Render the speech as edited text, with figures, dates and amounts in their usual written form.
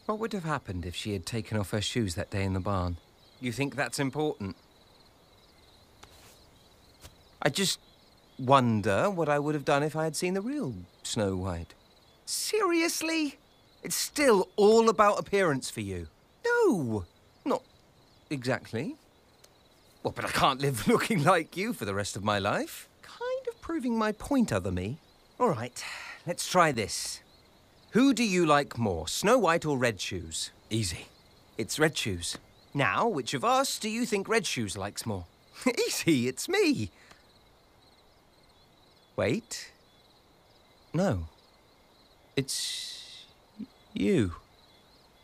What would have happened if she had taken off her shoes that day in the barn? You think that's important? I just wonder what I would have done if I had seen the real Snow White. Seriously? It's still all about appearance for you? No, not exactly. Well, but I can't live looking like you for the rest of my life. Kind of proving my point, other me. All right, let's try this. Who do you like more, Snow White or Red Shoes? Easy. It's Red Shoes. Now, which of us do you think Red Shoes likes more? Easy, it's me. Wait. No. It's you.